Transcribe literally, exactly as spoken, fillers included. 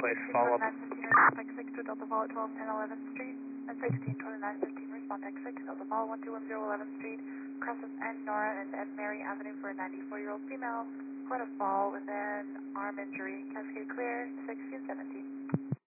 place follow-up. nine fifteen, respond X six to Delta Vol at twelve ten eleventh Street, and sixteen twenty-nine fifteen, respond X six, Delta Vol one two one zero eleventh Street, crosses N Nora and N Mary Avenue for a ninety-four-year-old female, caught a fall within arm injury, cascade clear, sixteen seventeen.